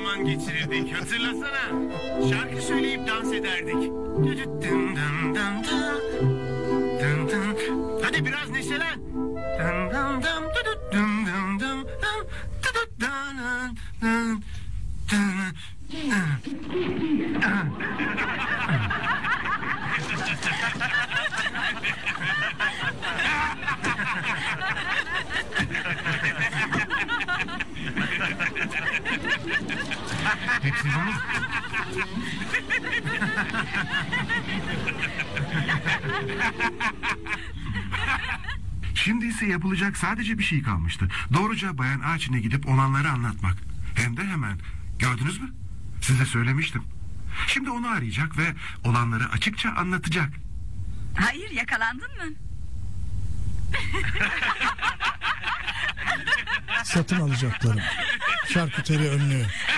zaman geçirirdik. Hatırlasana. Şarkı söyleyip dans ederdik. Dın dın dın dın. Dın dın. Hadi biraz neşelen. Dın dın dın dın dın dın dın. Dın dın dın. Hepsi bu mu? Şimdi ise yapılacak sadece bir şey kalmıştı. Doğruca Bayan Ağaç'ine gidip olanları anlatmak. Hem de hemen. Gördünüz mü? Size söylemiştim. Şimdi onu arayacak ve olanları açıkça anlatacak. Hayır, yakalandın mı? Satın alacaklarım. Şarküteri önlüğü.